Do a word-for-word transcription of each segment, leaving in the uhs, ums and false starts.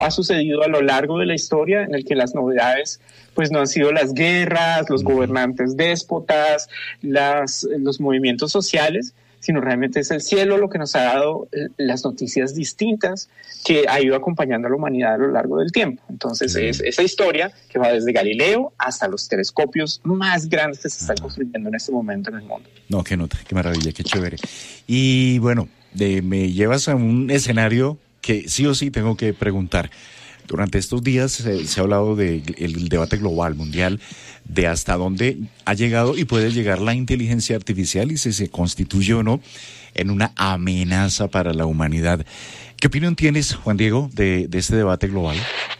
ha sucedido a lo largo de la historia, en el que las novedades pues no han sido las guerras, los gobernantes déspotas, las, los movimientos sociales, sino realmente es el cielo lo que nos ha dado las noticias distintas que ha ido acompañando a la humanidad a lo largo del tiempo. Entonces es esa historia que va desde Galileo hasta los telescopios más grandes que se están construyendo en este momento en el mundo. No, qué nota, qué maravilla, qué chévere. Y bueno, de, me llevas a un escenario que sí o sí tengo que preguntar. Durante estos días eh, se ha hablado del de debate global, mundial, de hasta dónde ha llegado y puede llegar la inteligencia artificial y si se constituye o no en una amenaza para la humanidad. ¿Qué opinión tienes, Juan Diego, de, de este debate global?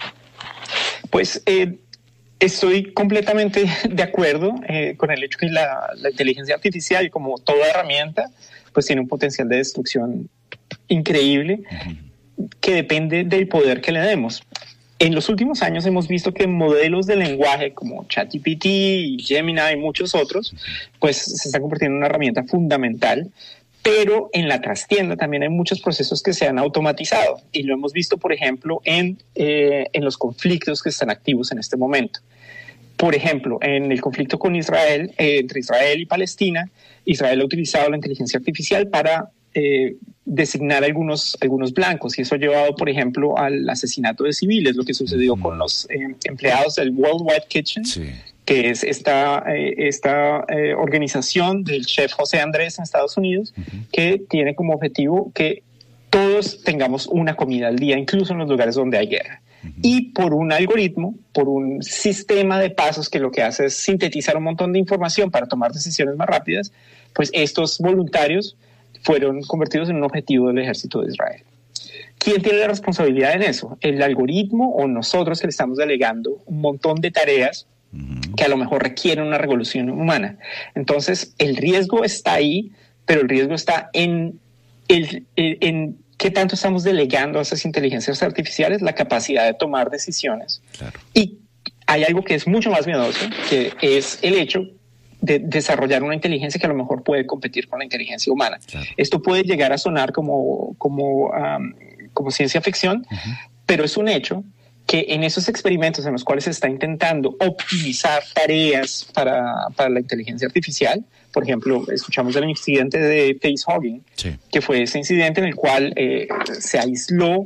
Pues eh, estoy completamente de acuerdo eh, con el hecho que la, la inteligencia artificial, como toda herramienta, pues tiene un potencial de destrucción increíble. Uh-huh. Que depende del poder que le demos. En los últimos años hemos visto que modelos de lenguaje como ChatGPT, Gemini y muchos otros, pues se están convirtiendo en una herramienta fundamental, pero en la trastienda también hay muchos procesos que se han automatizado y lo hemos visto, por ejemplo, en, eh, en los conflictos que están activos en este momento. Por ejemplo, en el conflicto con Israel, eh, entre Israel y Palestina, Israel ha utilizado la inteligencia artificial para Eh, designar algunos, algunos blancos y eso ha llevado, por ejemplo, al asesinato de civiles, lo que sucedió mm. con los eh, empleados del Worldwide Kitchen, sí. que es esta, eh, esta eh, organización del chef José Andrés en Estados Unidos, uh-huh. que tiene como objetivo que todos tengamos una comida al día, incluso en los lugares donde hay guerra. Uh-huh. Y por un algoritmo, por un sistema de pasos que lo que hace es sintetizar un montón de información para tomar decisiones más rápidas, pues estos voluntarios fueron convertidos en un objetivo del ejército de Israel. ¿Quién tiene la responsabilidad en eso? ¿El algoritmo o nosotros que le estamos delegando un montón de tareas que a lo mejor requieren una revolución humana? Entonces, el riesgo está ahí, pero el riesgo está en, el, en, en qué tanto estamos delegando a esas inteligencias artificiales la capacidad de tomar decisiones. Claro. Y hay algo que es mucho más miedoso, que es el hecho de desarrollar una inteligencia que a lo mejor puede competir con la inteligencia humana. Claro. Esto puede llegar a sonar como, como, um, como ciencia ficción, uh-huh. pero es un hecho que en esos experimentos en los cuales se está intentando optimizar tareas para, para la inteligencia artificial, por ejemplo, escuchamos del incidente de facehugging, sí. que fue ese incidente en el cual eh, se aisló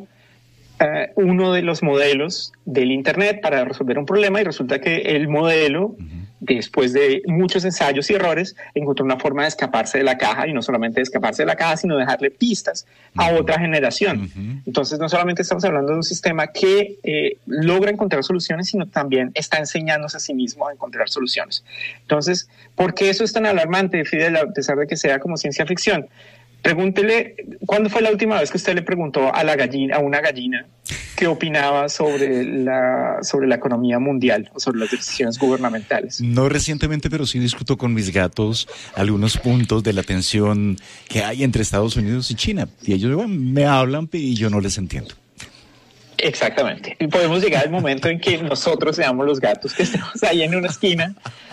Uh, uno de los modelos del Internet para resolver un problema y resulta que el modelo, uh-huh. después de muchos ensayos y errores, encontró una forma de escaparse de la caja y no solamente de escaparse de la caja, sino dejarle pistas uh-huh. a otra generación. Uh-huh. Entonces, no solamente estamos hablando de un sistema que eh, logra encontrar soluciones, sino también está enseñándose a sí mismo a encontrar soluciones. Entonces, ¿por qué eso es tan alarmante, Fidel, a pesar de que sea como ciencia ficción? Pregúntele, ¿cuándo fue la última vez que usted le preguntó a la gallina, a una gallina, qué opinaba sobre la, sobre la economía mundial o sobre las decisiones gubernamentales? No recientemente, pero sí discuto con mis gatos algunos puntos de la tensión que hay entre Estados Unidos y China. Y ellos bueno, me hablan y yo no les entiendo. Exactamente. Y podemos llegar al momento en que nosotros seamos los gatos que estemos ahí en una esquina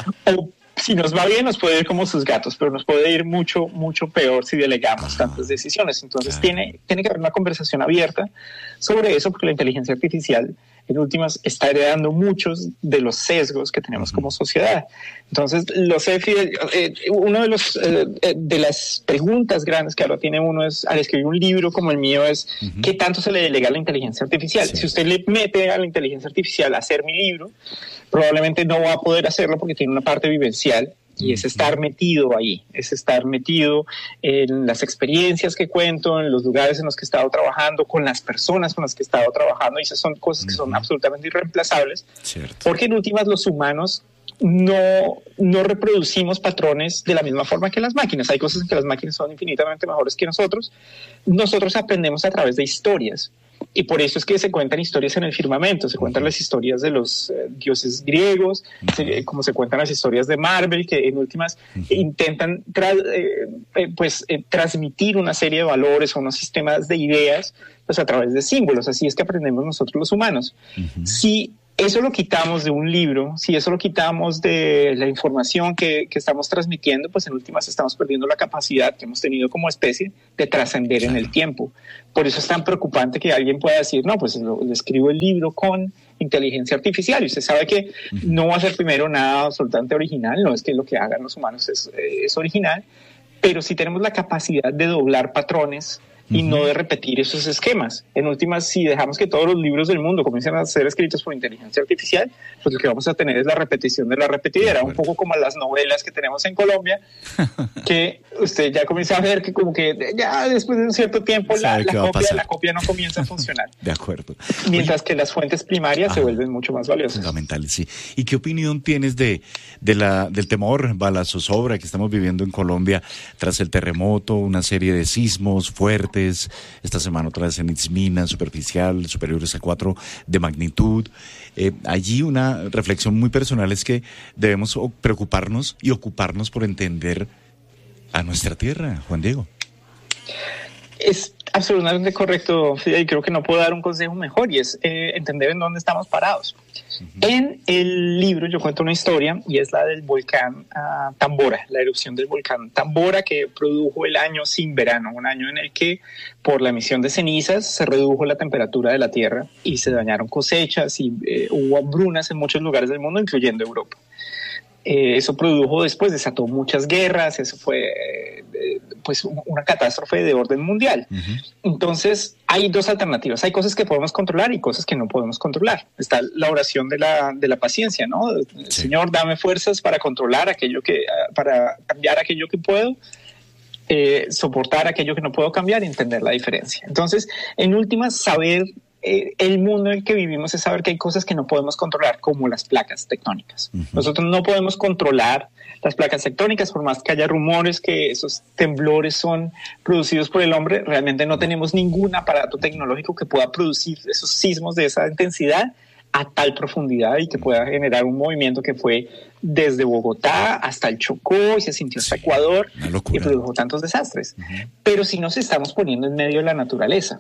o si nos va bien, nos puede ir como sus gatos, pero nos puede ir mucho, mucho peor si delegamos tantas decisiones. Entonces, claro. tiene, tiene que haber una conversación abierta sobre eso, porque la inteligencia artificial, en últimas, está heredando muchos de los sesgos que tenemos uh-huh. como sociedad. Entonces, lo sé, Fidel, eh, uno de los eh, de las preguntas grandes que ahora tiene uno es, al escribir un libro como el mío, es uh-huh. ¿qué tanto se le delega a la inteligencia artificial? Sí. Si usted le mete a la inteligencia artificial a hacer mi libro, probablemente no va a poder hacerlo porque tiene una parte vivencial y es estar metido ahí, es estar metido en las experiencias que cuento, en los lugares en los que he estado trabajando, con las personas con las que he estado trabajando, y esas son cosas que son absolutamente irreemplazables, Cierto. porque en últimas los humanos no, no reproducimos patrones de la misma forma que las máquinas. Hay cosas en que las máquinas son infinitamente mejores que nosotros. Nosotros aprendemos a través de historias. Y por eso es que se cuentan historias en el firmamento, se cuentan las historias de los eh, dioses griegos, uh-huh. se, como se cuentan las historias de Marvel, que en últimas uh-huh. intentan tra- eh, eh, pues, eh, transmitir una serie de valores o unos sistemas de ideas pues, a través de símbolos. Así es que aprendemos nosotros los humanos. Uh-huh. Si eso lo quitamos de un libro, si eso lo quitamos de la información que, que estamos transmitiendo, pues en últimas estamos perdiendo la capacidad que hemos tenido como especie de trascender claro. en el tiempo. Por eso es tan preocupante que alguien pueda decir, no, pues lo, lo escribo el libro con inteligencia artificial, y usted sabe que uh-huh. no va a ser primero nada absolutamente original, no es que lo que hagan los humanos es, es original, pero si tenemos la capacidad de doblar patrones y uh-huh. no de repetir esos esquemas. En últimas, si dejamos que todos los libros del mundo comiencen a ser escritos por inteligencia artificial, pues lo que vamos a tener es la repetición de la repetidera, un poco como las novelas que tenemos en Colombia, que usted ya comienza a ver que como que ya después de un cierto tiempo la, la, copia, la copia no comienza a funcionar. De acuerdo. Mientras Oye, que las fuentes primarias ah, se vuelven mucho más valiosas. Fundamentales, sí. ¿Y qué opinión tienes de, de la, del temor, la zozobra que estamos viviendo en Colombia tras el terremoto, una serie de sismos fuertes? Esta semana otra vez en Itzmina, superficial, superiores a cuatro de magnitud. Eh, allí una reflexión muy personal es que debemos preocuparnos y ocuparnos por entender a nuestra tierra, Juan Diego. Es absolutamente correcto, y creo que no puedo dar un consejo mejor, y es eh, entender en dónde estamos parados. Uh-huh. En el libro yo cuento una historia, y es la del volcán uh, Tambora, la erupción del volcán Tambora, que produjo el año sin verano, un año en el que por la emisión de cenizas se redujo la temperatura de la tierra y se dañaron cosechas y eh, hubo hambrunas en muchos lugares del mundo, incluyendo Europa. Eh, eso produjo después, desató muchas guerras, eso fue eh, pues una catástrofe de orden mundial. Uh-huh. Entonces hay dos alternativas, hay cosas que podemos controlar y cosas que no podemos controlar. Está la oración de la, de la paciencia, ¿no? Sí. Señor, dame fuerzas para controlar aquello que, para cambiar aquello que puedo, eh, soportar aquello que no puedo cambiar y entender la diferencia. Entonces, en últimas, saber Eh, el mundo en el que vivimos es saber que hay cosas que no podemos controlar, como las placas tectónicas. Uh-huh. Nosotros no podemos controlar las placas tectónicas, por más que haya rumores que esos temblores son producidos por el hombre, realmente no tenemos ningún aparato tecnológico que pueda producir esos sismos de esa intensidad a tal profundidad y que pueda generar un movimiento que fue desde Bogotá hasta el Chocó y se sintió hasta sí, Ecuador y produjo tantos desastres. Uh-huh. Pero si nos estamos poniendo en medio de la naturaleza,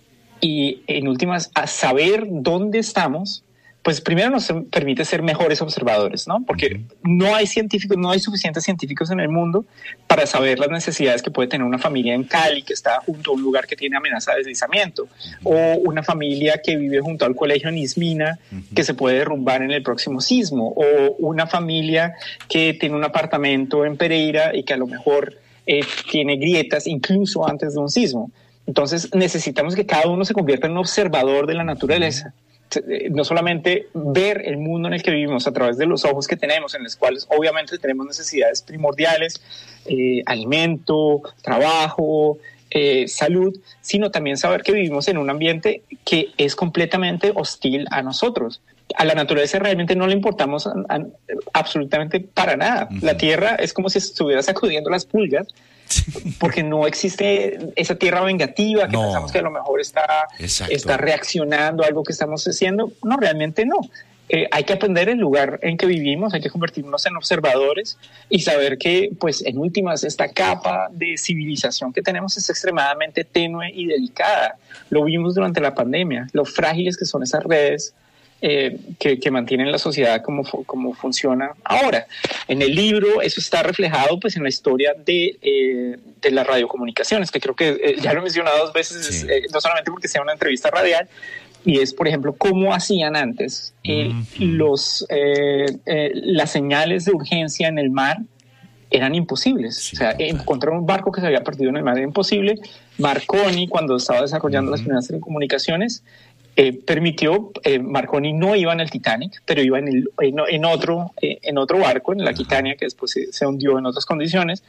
y en últimas, a saber dónde estamos, pues primero nos permite ser mejores observadores, ¿no? Porque uh-huh. no hay científicos, no hay suficientes científicos en el mundo para saber las necesidades que puede tener una familia en Cali que está junto a un lugar que tiene amenaza de deslizamiento, uh-huh. o una familia que vive junto al colegio en Itzmina uh-huh. que se puede derrumbar en el próximo sismo, o una familia que tiene un apartamento en Pereira y que a lo mejor eh, tiene grietas incluso antes de un sismo. Entonces necesitamos que cada uno se convierta en un observador de la naturaleza. No solamente ver el mundo en el que vivimos a través de los ojos que tenemos, en los cuales obviamente tenemos necesidades primordiales, eh, alimento, trabajo, eh, salud, sino también saber que vivimos en un ambiente que es completamente hostil a nosotros. A la naturaleza realmente no le importamos a, a, absolutamente para nada. Uh-huh. La tierra es como si estuviera sacudiendo las pulgas, porque no existe esa tierra vengativa que no. pensamos que a lo mejor está, está reaccionando a algo que estamos haciendo. No, realmente no. Eh, hay que aprender el lugar en que vivimos, hay que convertirnos en observadores y saber que, pues, en últimas, esta capa de civilización que tenemos es extremadamente tenue y delicada. Lo vimos durante la pandemia, lo frágiles que son esas redes Eh, que, que mantienen la sociedad como, como funciona ahora. En el libro eso está reflejado pues en la historia de, eh, de las radiocomunicaciones, que creo que eh, ya lo he mencionado dos veces, sí. eh, no solamente porque sea una entrevista radial, y es, por ejemplo, cómo hacían antes eh, mm-hmm. los, eh, eh, las señales de urgencia en el mar eran imposibles. Sí, o sea, total. Encontrar un barco que se había perdido en el mar era imposible. Marconi, cuando estaba desarrollando mm-hmm. las primeras telecomunicaciones, Eh, permitió, eh, Marconi no iba en el Titanic, pero iba en, el, en, en, otro, eh, en otro barco, en la Aquitania, que después se, se hundió en otras condiciones,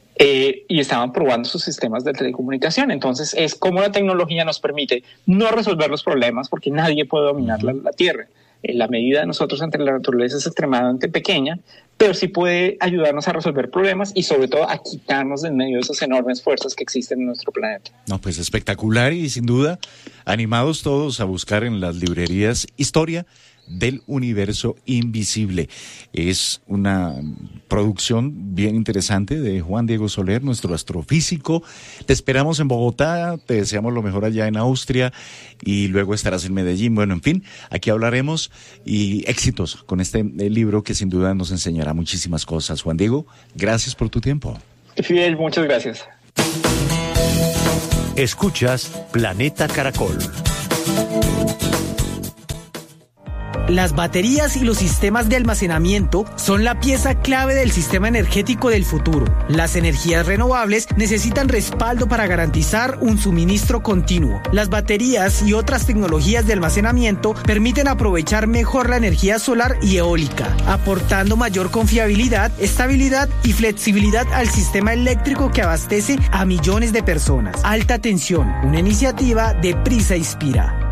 eh, y estaban probando sus sistemas de telecomunicación. Entonces es como la tecnología nos permite no resolver los problemas, porque nadie puede dominar la, la Tierra. Eh, la medida de nosotros ante la naturaleza es extremadamente pequeña, pero sí puede ayudarnos a resolver problemas y sobre todo a quitarnos de en medio de esas enormes fuerzas que existen en nuestro planeta. No, pues espectacular, y sin duda animados todos a buscar en las librerías historia del universo invisible. Es una producción bien interesante de Juan Diego Soler, nuestro astrofísico. Te esperamos en Bogotá, te deseamos lo mejor allá en Austria y luego estarás en Medellín. Bueno, en fin, aquí hablaremos y éxitos con este libro que sin duda nos enseñará muchísimas cosas. Juan Diego, gracias por tu tiempo. Fidel, muchas gracias. Escuchas Planeta Caracol. Las baterías y los sistemas de almacenamiento son la pieza clave del sistema energético del futuro. Las energías renovables necesitan respaldo para garantizar un suministro continuo. Las baterías y otras tecnologías de almacenamiento permiten aprovechar mejor la energía solar y eólica, aportando mayor confiabilidad, estabilidad y flexibilidad al sistema eléctrico que abastece a millones de personas. Alta tensión, una iniciativa de Prisa Inspira.